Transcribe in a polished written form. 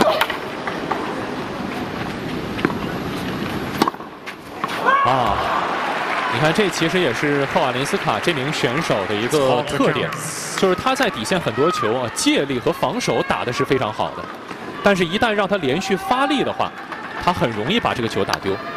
啊，你看，这其实也是赫瓦林斯卡这名选手的一个特点，就是他在底线很多球啊，借力和防守打的是非常好的，但是一旦让他连续发力的话，他很容易把这个球打丢。